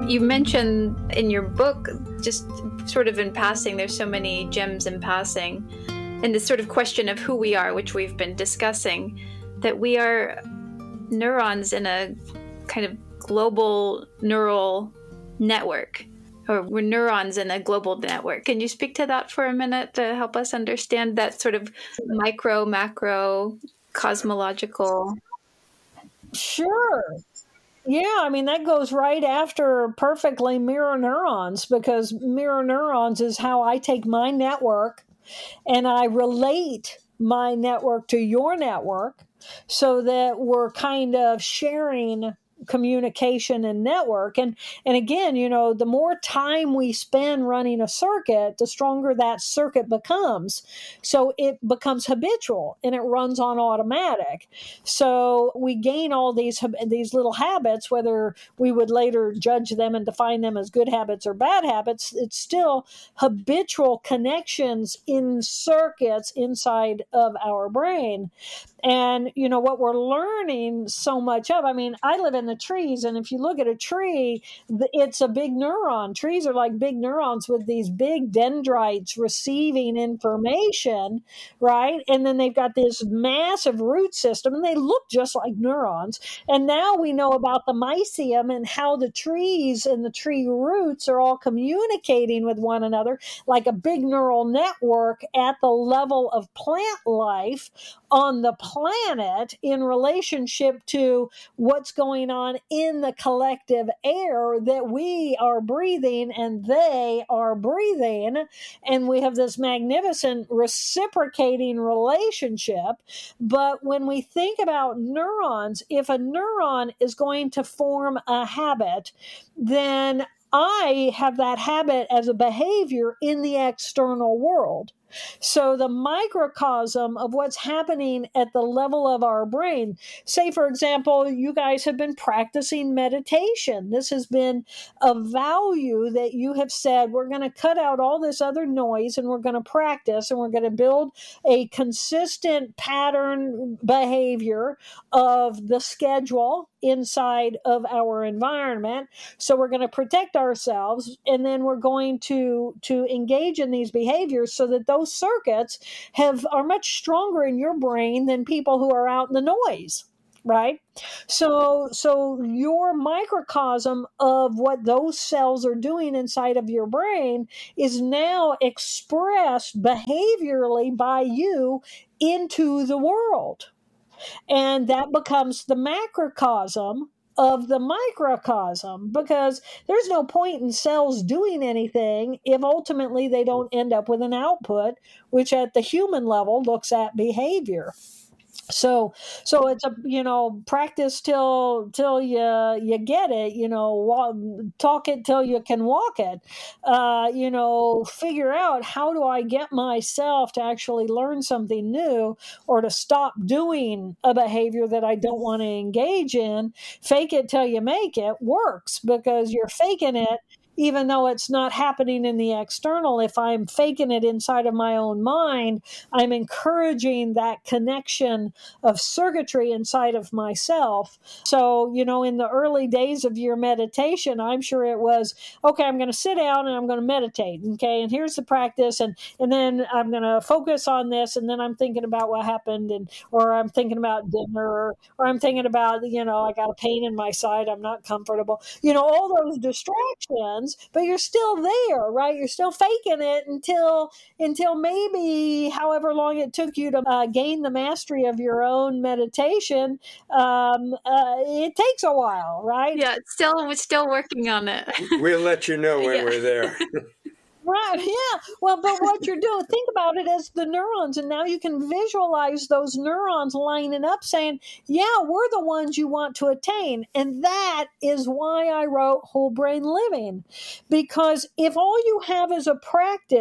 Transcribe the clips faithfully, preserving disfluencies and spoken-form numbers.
You mentioned in your book, just sort of in passing, there's so many gems in passing, and this sort of question of who we are, which we've been discussing, that we are neurons in a kind of global neural network, or we're neurons in a global network. Can you speak to that for a minute to help us understand that sort of micro, macro, cosmological? Sure. Yeah, I mean, that goes right after perfectly mirror neurons, because mirror neurons is how I take my network and I relate my network to your network so that we're kind of sharing communication and network. And and again, you know, the more time we spend running a circuit, the stronger that circuit becomes. So it becomes habitual and it runs on automatic. So we gain all these these little habits, whether we would later judge them and define them as good habits or bad habits. It's still habitual connections in circuits inside of our brain. And, you know, what we're learning so much of, I mean, I live in the trees, and if you look at a tree, it's a big neuron. Trees are like big neurons with these big dendrites receiving information, right? And then they've got this massive root system, and they look just like neurons. And now we know about the mycelium and how the trees and the tree roots are all communicating with one another like a big neural network at the level of plant life on the planet in relationship to what's going on in the collective air that we are breathing and they are breathing. And we have this magnificent reciprocating relationship. But when we think about neurons, if a neuron is going to form a habit, then I have that habit as a behavior in the external world. So the microcosm of what's happening at the level of our brain, say, for example, you guys have been practicing meditation. This has been a value that you have said, we're going to cut out all this other noise and we're going to practice and we're going to build a consistent pattern behavior of the schedule inside of our environment. So we're going to protect ourselves, and then we're going to to engage in these behaviors so that those circuits have are much stronger in your brain than people who are out in the noise, right? So so your microcosm of what those cells are doing inside of your brain is now expressed behaviorally by you into the world. And that becomes the macrocosm of the microcosm, because there's no point in cells doing anything if ultimately they don't end up with an output, which at the human level looks at behavior. So, so it's a, you know, practice till, till you, you get it, you know, walk, talk it till you can walk it, uh, you know, figure out how do I get myself to actually learn something new or to stop doing a behavior that I don't want to engage in. Fake it till you make it works, because you're faking it even though it's not happening in the external. If I'm faking it inside of my own mind, I'm encouraging that connection of circuitry inside of myself. So, you know, in the early days of your meditation, I'm sure it was, okay, I'm going to sit down and I'm going to meditate. Okay. And here's the practice. And, and then I'm going to focus on this. And then I'm thinking about what happened, and, or I'm thinking about dinner, or, or I'm thinking about, you know, I got a pain in my side. I'm not comfortable, you know, all those distractions. But you're still there, right? You're still faking it until until maybe however long it took you to uh, gain the mastery of your own meditation. Um, uh, it takes a while, right? Yeah, it's still we're still working on it. We'll let you know when Yeah. we're there. Right, yeah. Well, but what you're doing, think about it as the neurons, and now you can visualize those neurons lining up saying, yeah, we're the ones you want to attain. And that is why I wrote Whole Brain Living. Because if all you have is a practice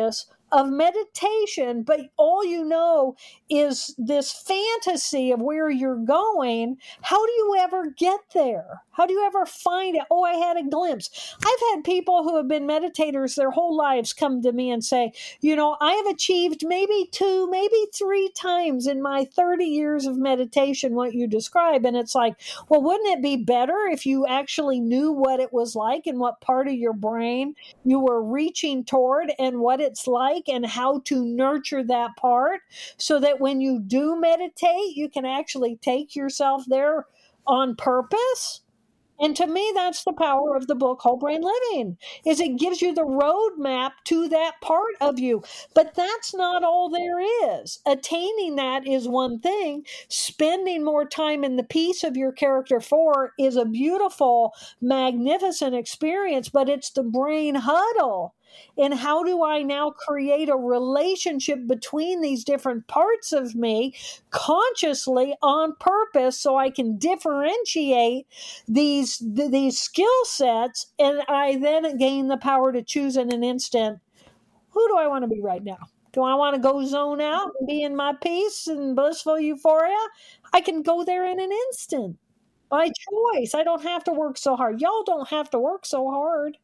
of meditation, but all you know is this fantasy of where you're going. How do you ever get there? How do you ever find it? Oh, I had a glimpse. I've had people who have been meditators their whole lives come to me and say, you know, I have achieved maybe two, maybe three times in my thirty years of meditation what you describe. And it's like, well, wouldn't it be better if you actually knew what it was like and what part of your brain you were reaching toward and what it's like and how to nurture that part so that when you do meditate, you can actually take yourself there on purpose? And to me, that's the power of the book Whole Brain Living, is it gives you the roadmap to that part of you. But that's not all there is. Attaining that is one thing. Spending more time in the piece of your character four is a beautiful, magnificent experience, but it's the brain huddle. And how do I now create a relationship between these different parts of me consciously on purpose so I can differentiate these th- these skill sets, and I then gain the power to choose in an instant, who do I want to be right now? Do I want to go zone out and be in my peace and blissful euphoria? I can go there in an instant by choice. I don't have to work so hard. Y'all don't have to work so hard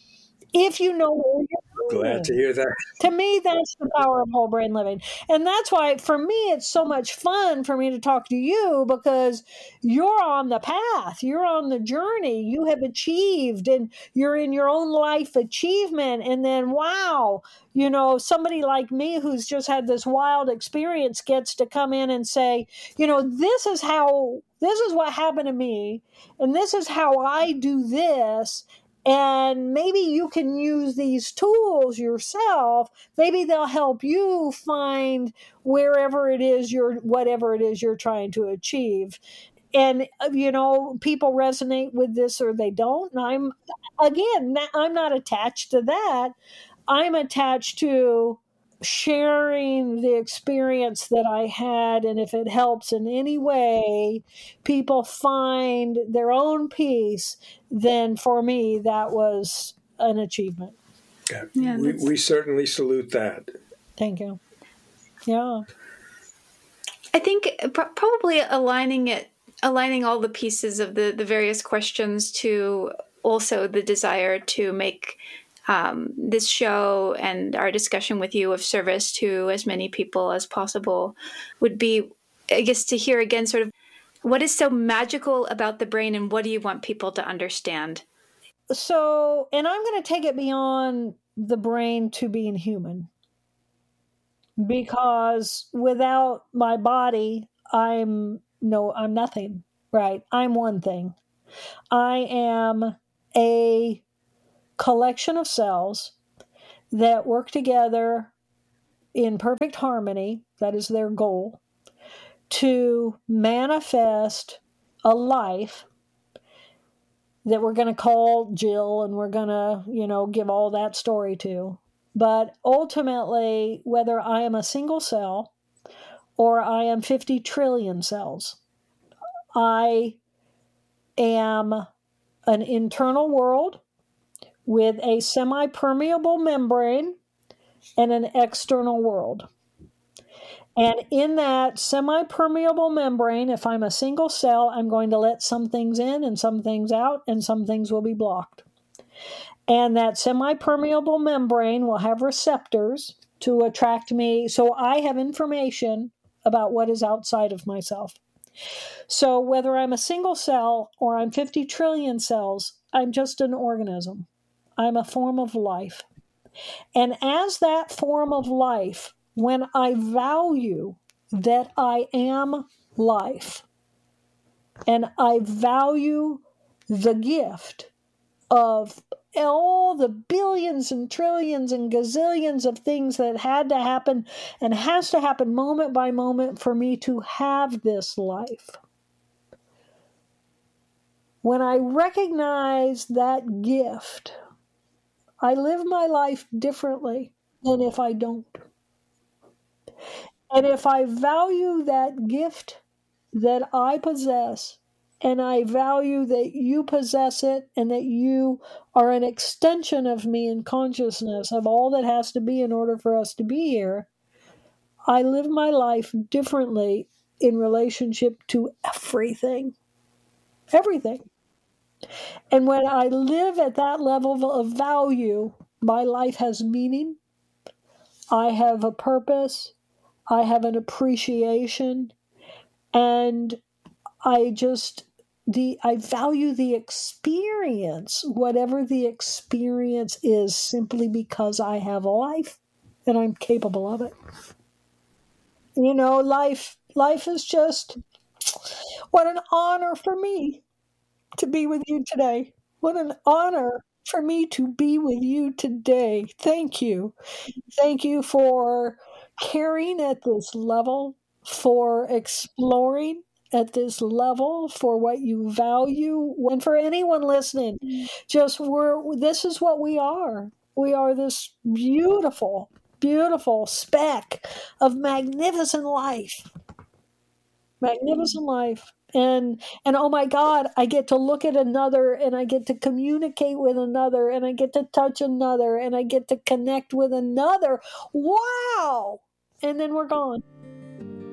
if you know where you're going. Glad to hear that. To me, that's the power of whole brain living. And that's why, for me, it's so much fun for me to talk to you, because you're on the path. You're on the journey. You have achieved, and you're in your own life achievement. And then, wow, you know, somebody like me who's just had this wild experience gets to come in and say, you know, this is how, this is what happened to me, and this is how I do this. And maybe you can use these tools yourself. Maybe they'll help you find wherever it is you're, whatever it is you're trying to achieve. And, you know, people resonate with this or they don't. And I'm, again, I'm not attached to that. I'm attached to sharing the experience that I had, and if it helps in any way people find their own peace, then for me that was an achievement. Yeah, yeah we, we certainly salute that. Thank you. Yeah, I think probably aligning it aligning all the pieces of the the various questions to also the desire to make Um, this show and our discussion with you of service to as many people as possible would be, I guess, to hear again sort of what is so magical about the brain and what do you want people to understand? So, and I'm going to take it beyond the brain to being human, because without my body, I'm no, I'm nothing, right? I'm one thing. I am a collection of cells that work together in perfect harmony, that is their goal, to manifest a life that we're going to call Jill, and we're going to, you know, give all that story to. But ultimately, whether I am a single cell or I am fifty trillion cells, I am an internal world with a semi-permeable membrane and an external world. And in that semi-permeable membrane, if I'm a single cell, I'm going to let some things in and some things out, and some things will be blocked. And that semi-permeable membrane will have receptors to attract me, so I have information about what is outside of myself. So whether I'm a single cell or I'm fifty trillion cells, I'm just an organism. I'm a form of life. And as that form of life, when I value that I am life, and I value the gift of all the billions and trillions and gazillions of things that had to happen and has to happen moment by moment for me to have this life, when I recognize that gift, I live my life differently than if I don't. And if I value that gift that I possess and I value that you possess it and that you are an extension of me in consciousness of all that has to be in order for us to be here, I live my life differently in relationship to everything. Everything. And when I live at that level of value, my life has meaning. I have a purpose. I have an appreciation. And I just, the I value the experience, whatever the experience is, simply because I have a life and I'm capable of it. You know, life, life is just, what an honor for me to be with you today. What an honor for me to be with you today. Thank you. Thank you for caring at this level, for exploring at this level, for what you value. And for anyone listening, just we're this is what we are. We are this beautiful, beautiful speck of magnificent life. Magnificent life. And and oh my God, I get to look at another, and I get to communicate with another, and I get to touch another, and I get to connect with another. Wow! And then we're gone.